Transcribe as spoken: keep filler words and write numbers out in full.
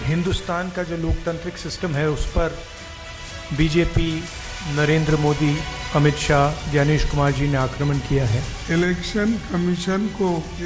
हिंदुस्तान का जो लोकतांत्रिक सिस्टम है उस पर बीजेपी, नरेंद्र मोदी, अमित शाह, ज्ञानेश कुमार जी ने आक्रमण किया है। इलेक्शन कमीशन को